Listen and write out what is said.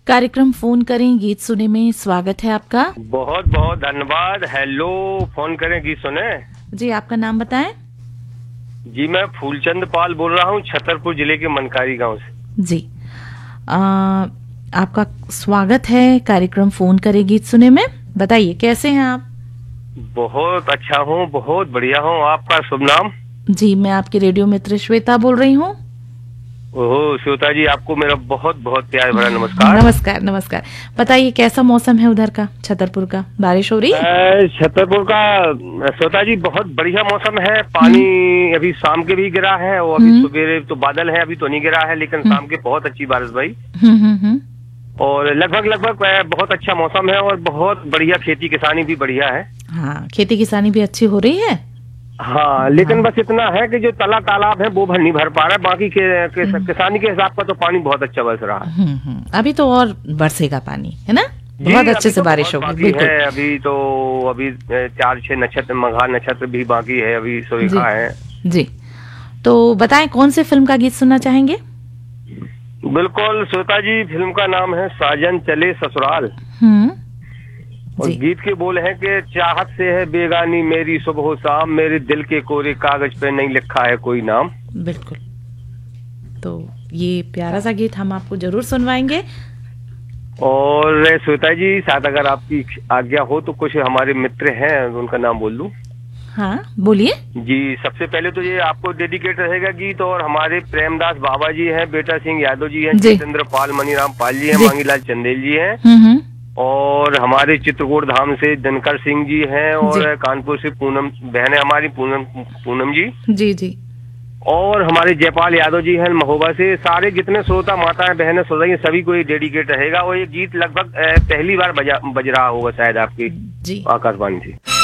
कार्यक्रम फोन करें गीत सुने में स्वागत है आपका। बहुत बहुत धन्यवाद। हेलो, फोन करें गीत सुने। जी, आपका नाम बताएं। जी, मैं फूलचंद पाल बोल रहा हूँ, छतरपुर जिले के मनकारी गांव से। जी, आपका स्वागत है कार्यक्रम फोन करें गीत सुने में। बताइए कैसे हैं आप? बहुत अच्छा हूँ, बहुत बढ़िया हूँ। आपका शुभ नाम? जी, मैं आपकी रेडियो मित्र श्वेता बोल रही हूँ। ओह श्वेता जी, आपको मेरा बहुत बहुत प्यार भरा नमस्कार। नमस्कार नमस्कार। बताइए कैसा मौसम है उधर का, छतरपुर का? बारिश हो रही है? छतरपुर का श्वेता जी बहुत बढ़िया मौसम है। पानी अभी शाम के भी गिरा है और अभी सवेरे तो बादल है, अभी तो नहीं गिरा है, लेकिन शाम के बहुत अच्छी बारिश भाई। और लगभग बहुत अच्छा मौसम है और बहुत बढ़िया खेती किसानी भी बढ़िया है। हाँ, खेती किसानी भी अच्छी हो रही है। हाँ, लेकिन बस इतना है कि जो तालाब है वो नहीं भर पा रहा है। बाकी किसानी के हिसाब का तो पानी बहुत अच्छा बरस रहा है। अभी तो और बरसेगा पानी, है ना? बहुत अच्छे से बारिश होगी। बिल्कुल है। अभी 4-6 नक्षत्र, मघा नक्षत्र भी बाकी है, अभी सुरेखा है। जी, तो बताएं कौन से फिल्म का गीत सुनना चाहेंगे? बिल्कुल श्वेता जी, फिल्म का नाम है साजन चले ससुराल। और गीत के बोल हैं कि चाहत से है बेगानी मेरी सुबह शाम, मेरे दिल के कोरे कागज पे नहीं लिखा है कोई नाम। बिल्कुल, तो ये प्यारा सा गीत हम आपको जरूर सुनवाएंगे। और श्वेता जी, साथ अगर आपकी आज्ञा हो तो कुछ हमारे मित्र हैं, उनका नाम बोल दूं? हाँ, बोलिए। जी, सबसे पहले तो ये आपको डेडिकेट रहेगा गीत, और हमारे प्रेमदास बाबा जी हैं, बेटा सिंह यादव जी हैं, जितेंद्र पाल, मनीराम पाल जी हैं, मांगीलाल चंदेल जी हैं, और हमारे चित्रकूट धाम से दिनकर सिंह जी हैं, और कानपुर से पूनम बहन है हमारी, पूनम जी। जी जी। और हमारे जयपाल यादव जी हैं महोबा से। सारे जितने श्रोता माताएं बहनें सुन रही हैं सभी को ये डेडिकेट रहेगा, और ये गीत लगभग पहली बार बज रहा होगा शायद आपकी आकाशवाणी से।